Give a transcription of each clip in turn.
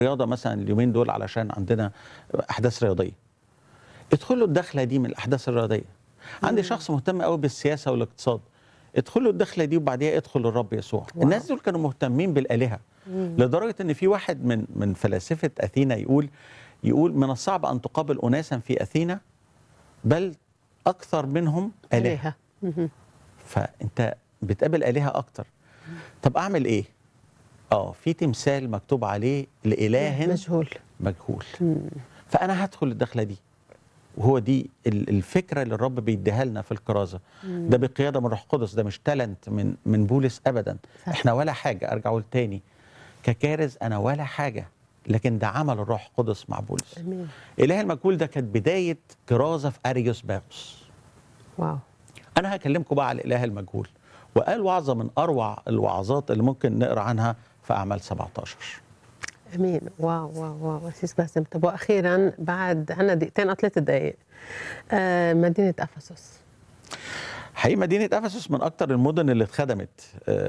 رياضه مثلا اليومين دول علشان عندنا احداث رياضيه، ادخلوا الدخله دي من الاحداث الرياضيه. عندي شخص مهتم قوي بالسياسه والاقتصاد، ادخلوا الدخله دي وبعديها ادخل الرب يسوع. واو. الناس دول كانوا مهتمين بالالهه لدرجه ان في واحد من فلاسفه اثينا يقول من الصعب ان تقابل اناسا في اثينا بل اكثر منهم الهه. مهم. فانت بتقابل الهه اكتر. طب اعمل ايه؟ في تمثال مكتوب عليه لاله مجهول. فانا هدخل الدخله دي، وهو دي الفكره اللي الرب بيديها لنا في الكرازه. ده بقياده من الروح القدس، ده مش تالنت من بولس ابدا. صح. احنا ولا حاجه، ارجع اقول تاني، ككارز انا ولا حاجه، لكن ده عمل الروح القدس مع بولس. امين. اله المجهول ده كانت بدايه كرازه في اريوس باغوس. واو. انا هكلمكم بقى على الاله المجهول، وقال وعظه من اروع الوعظات اللي ممكن نقرا عنها في اعمال 17. امين. واو واو واو أسيس باسم. طب واخيرا بعد عنا دقيقتين او 3 دقائق، مدينه افسس. حقيقي مدينة أفسس من أكتر المدن اللي اتخدمت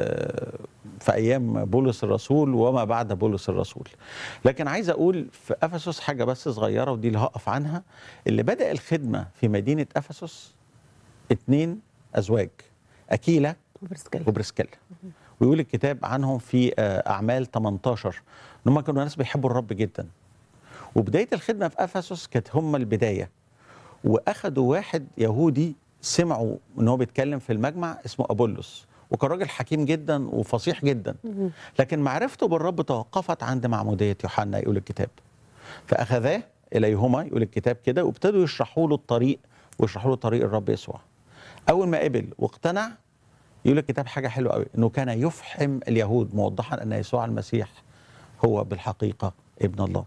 في أيام بولس الرسول وما بعد بولس الرسول. لكن عايز أقول في أفسس حاجة بس صغيرة، ودي اللي هقف عنها. اللي بدأ الخدمة في مدينة أفسس 2 أزواج، أكيلا وبرسكيلا. ويقول الكتاب عنهم في أعمال 18 إن هم كانوا ناس بيحبوا الرب جدا. وبداية الخدمة في أفسس كانت هم البداية. وأخدوا واحد يهودي سمعوا ان هو بيتكلم في المجمع اسمه ابولس، وكان راجل حكيم جدا وفصيح جدا، لكن معرفته بالرب توقفت عند معموديه يوحنا يقول الكتاب. فاخذاه اليهما يقول الكتاب كده، وابتدوا يشرحوا له الطريق ويشرحوا له طريق الرب يسوع. اول ما قبل واقتنع يقول الكتاب حاجه حلوه قوي، انه كان يفحم اليهود موضحا ان يسوع المسيح هو بالحقيقه ابن الله.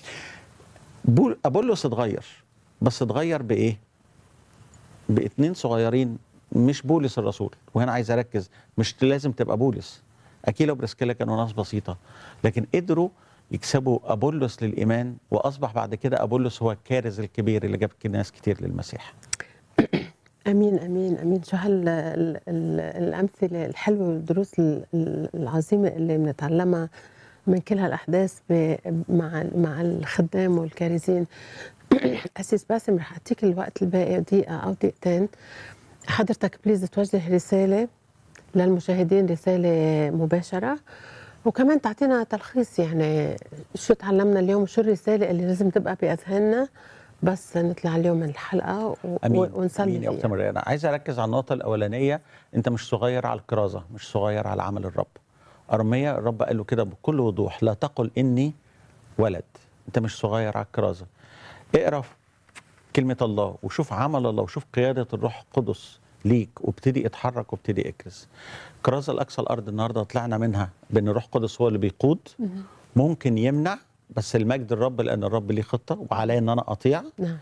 ابولس اتغير، بس اتغير بايه؟ باتنين صغيرين، مش بولس الرسول. وهنا عايز اركز، مش لازم تبقى بولس. اكيلا وبرسكيلا كانوا ناس بسيطه، لكن قدروا يكسبوا ابولس للايمان، واصبح بعد كده ابولس هو الكارز الكبير اللي جاب ناس كتير للمسيح. امين امين امين. شو الامثله الحلوه والدروس العظيمه اللي بنتعلمها من كل هالاحداث مع الخدام والكارزين. أسيس باسم، رح أعطيك الوقت الباقي دقيقة أو دقيقتين. حضرتك بليز توجه رسالة للمشاهدين، رسالة مباشرة، وكمان تعطينا تلخيص يعني شو تعلمنا اليوم وشو الرسالة اللي لازم تبقى بأذهاننا بس نطلع اليوم من الحلقة ونصلي أمين يا أخت مريم. أنا عايز أركز على النقطة الأولانية. أنت مش صغير على الكرازة، مش صغير على عمل الرب. أرميا الرب قال له كده بكل وضوح، لا تقل إني ولد. أنت مش صغير على الكرازة. اقرأ كلمة الله وشوف عمل الله وشوف قيادة الروح القدس ليك، وابتدي اتحرك وابتدي اكرز. كرازة الأقصى الأرض النهاردة طلعنا منها بأن الروح القدس هو اللي بيقود. ممكن يمنع، بس المجد الرب، لأن الرب ليه خطة وعلي أن أنا أطيع.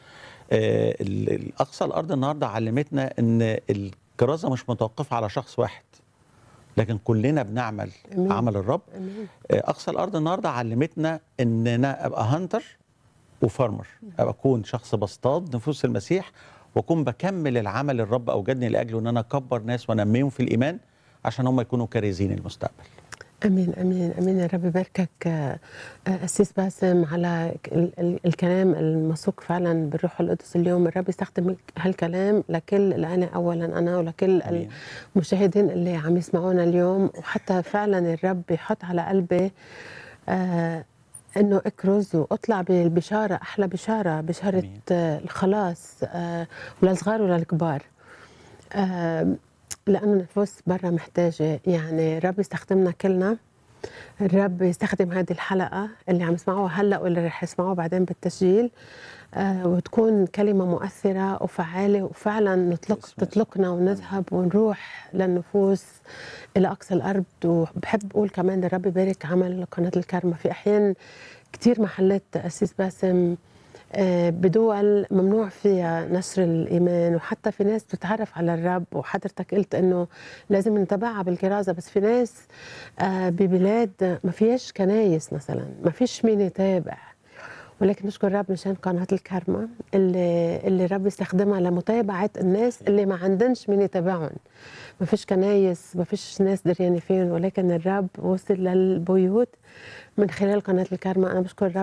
الأقصى الأرض النهاردة علمتنا أن الكرازة مش متوقفة على شخص واحد، لكن كلنا بنعمل عمل الرب. أقصى الأرض النهاردة علمتنا أن أنا أبقى هانتر وفارمر، ابقى اكون شخص بصطاد نفوس المسيح، واكون بكمل العمل الرب اوجدني لاجله، ان انا اكبر ناس وانميهم في الايمان عشان هم يكونوا كارزين المستقبل. امين امين امين. يا رب يباركك أسيس باسم على الكلام المسوق فعلا بالروح القدس اليوم. الرب يستخدم هالكلام لكل الآن، اولا انا ولكل أمين. المشاهدين اللي عم يسمعونا اليوم، وحتى فعلا الرب يحط على قلبي انه اكرز واطلع بالبشاره، احلى بشاره، بشاره الخلاص وللصغار وللكبار، لانه النفوس برا محتاجه. يعني الرب يستخدمنا كلنا. الرب يستخدم هذه الحلقه اللي عم يسمعوها هلا واللي رح يسمعوها بعدين بالتسجيل، وتكون كلمه مؤثره وفعاله، وفعلا تطلقنا ونذهب ونروح للنفوس الى اقصى الارض. وبحب اقول كمان الرب يبارك عمل قناه الكرمة. في احيان كثير محلات أسيس باسم بدول ممنوع فيها نشر الإيمان، وحتى في ناس بتتعرف على الرب، وحضرتك قلت إنه لازم نتبعها بالكرازة، بس في ناس ببلاد ما فيهاش كنايس مثلا، ما فيش مين يتابع، ولكن نشكر الرب مشان قناة الكارما اللي الرب يستخدمها لمتابعة الناس اللي ما عندنش مين يتابعهم. ما فيش كنايس، ما فيش ناس دريانة فيهم، ولكن الرب وصل للبيوت من خلال قناة الكارما. أنا بشكر الرب